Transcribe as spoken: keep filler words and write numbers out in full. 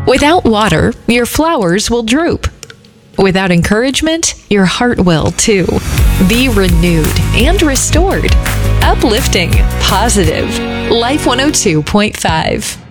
Without water, your flowers will droop. Without encouragement, your heart will too. Be renewed and restored. Uplifting, positive. Life one oh two point five.